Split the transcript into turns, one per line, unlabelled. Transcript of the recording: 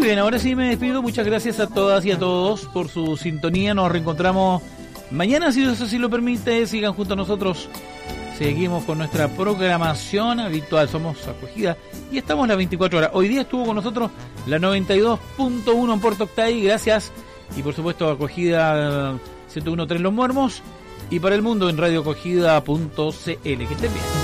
Muy bien, ahora sí me despido. Muchas gracias a todas y a todos por su sintonía. Nos reencontramos mañana, si Dios así lo permite. Sigan junto a nosotros. Seguimos con nuestra programación habitual. Somos Acogida y estamos las 24 horas. Hoy día estuvo con nosotros la 92.1 en Puerto Octay. Gracias. Y por supuesto Acogida 101.3 Los Muermos. Y para el mundo en radioacogida.cl. Que estén bien.